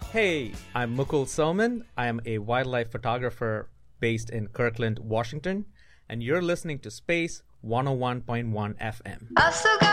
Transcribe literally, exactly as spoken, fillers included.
Hey, I'm Mukul Soman. I am a wildlife photographer based in Kirkland, Washington, and you're listening to Space one oh one point one F M.